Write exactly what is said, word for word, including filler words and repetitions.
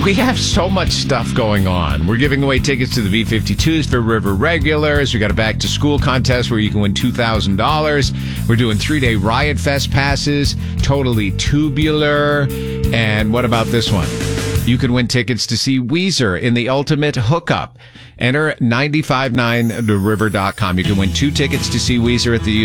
We have so much stuff going on. We're giving away tickets to the B fifty-twos for River Regulars. We got a back-to-school contest where you can win two thousand dollars. We're doing three-day Riot Fest passes, Totally Tubular. And what about this one? You can win tickets to see Weezer in the Ultimate Hookup. Enter nine five nine the river dot com. You can win two tickets to see Weezer at the